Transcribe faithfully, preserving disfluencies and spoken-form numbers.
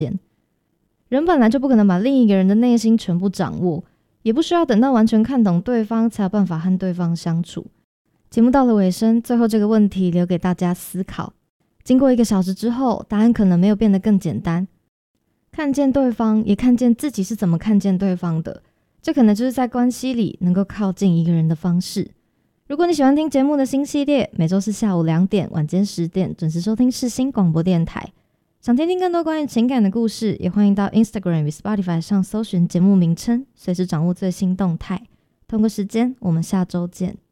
人本来就不可能把另一个人的内心全部掌握，也不需要等到完全看懂对方才有办法和对方相处。节目到了尾声，最后这个问题留给大家思考。经过一个小时之后，答案可能没有变得更简单。看见对方，也看见自己是怎么看见对方的，这可能就是在关系里能够靠近一个人的方式。如果你喜欢听节目的新系列，每周四下午两点、晚间十点准时收听世新广播电台。想听听更多关于情感的故事，也欢迎到 Instagram 与 Spotify 上搜寻节目名称，随时掌握最新动态。同个时间，我们下周见。